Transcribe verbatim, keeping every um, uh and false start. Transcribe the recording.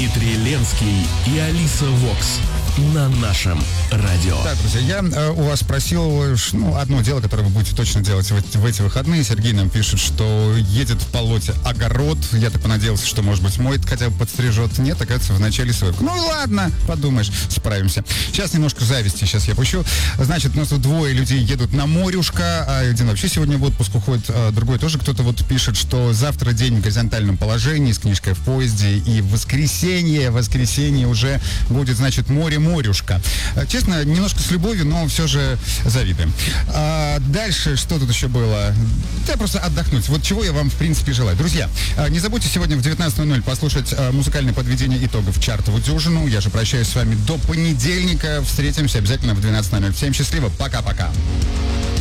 Дмитрий Ленский и Алиса Вокс на нашем радио. Так, друзья, я э, у вас спросил ну, одно дело, которое вы будете точно делать в, в эти выходные. Сергей нам пишет, что едет в полоте огород. Я так понадеялся, что, может быть, моет, хотя бы подстрижет. Нет, оказывается, в начале своего. Ну ладно, подумаешь, справимся. Сейчас немножко зависти, сейчас я пущу. Значит, у нас тут двое людей едут на морюшко, а один вообще сегодня в отпуск уходит, а другой тоже кто-то вот пишет, что завтра день в горизонтальном положении с книжкой в поезде, и в воскресенье, воскресенье уже будет, значит, море-морюшка. Честно, немножко с любовью, но все же завидуем. А дальше, что тут еще было? Да, просто отдохнуть. Вот чего я вам, в принципе, желаю. Друзья, не забудьте сегодня в девятнадцать ноль ноль послушать музыкальное подведение итогов чартову дюжину. Я же прощаюсь с вами до понедельника. Встретимся обязательно в двенадцать ноль ноль. Всем счастливо. Пока-пока.